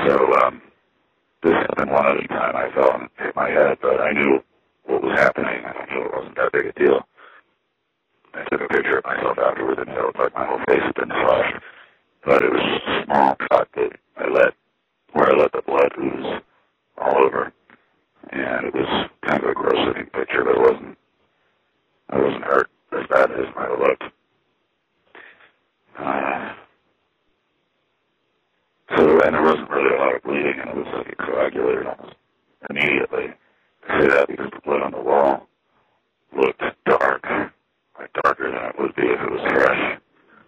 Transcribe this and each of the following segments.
So this happened one other time. I fell and hit my head, but I knew what was happening. I knew it wasn't that big a deal. I took a picture of myself afterward, and it looked like my whole face had been slashed. But it was just a small cut that where I let the blood ooze all over. And it was kind of a gross-looking picture, but I wasn't hurt as bad as it might have looked. And there wasn't really a lot of bleeding, and it was like it coagulated almost immediately. I say that because the blood on the wall looked dark, like darker than it would be if it was fresh.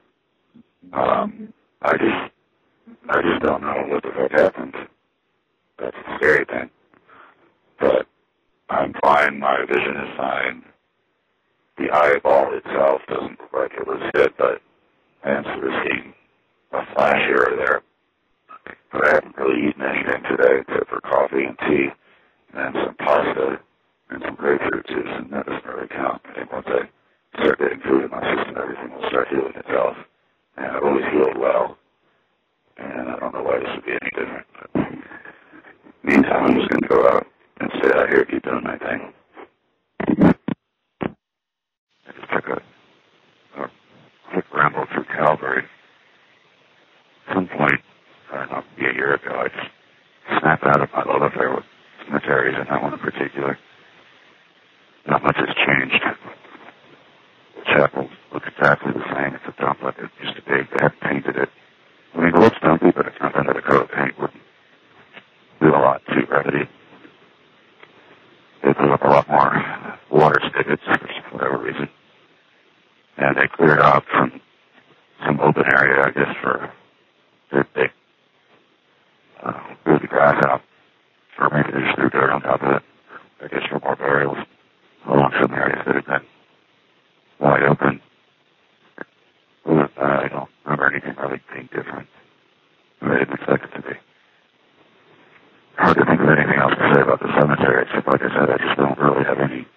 I just don't know what the fuck happened. That's the scary thing. But I'm fine. My vision is fine. The eyeball itself doesn't look like it was hit, but I am sort of seeing a flash here or there. But I haven't really eaten anything today except for coffee and tea and some pasta and some grapefruit juice, and that doesn't really count. I think once I start getting food in my system, everything will start healing itself. And I've always healed well, and I don't know why this would be any different. But meantime, I'm just going to go out and stay out here, keep doing my thing. I just took a quick ramble through Calvary. At some point, I don't know, maybe a year ago, I just snapped out of my love affair with cemeteries, and that one in particular. Not much has changed. The chapel looks exactly the same. It's a dump like it used to be. They haven't painted it. I mean, it looks dumpy, but it's not under the coat of paint. Wouldn't do a lot to gravity. They put up a lot more water spigots for whatever reason. And they cleared out from some open area, I guess, for they blew the grass out, or maybe they just threw dirt on top of it, I guess, for more burials along some areas that have been wide open. I don't remember anything really being different. I didn't expect it to be. Hard to think of anything else to say about the cemetery, except, like I said, I just don't really have any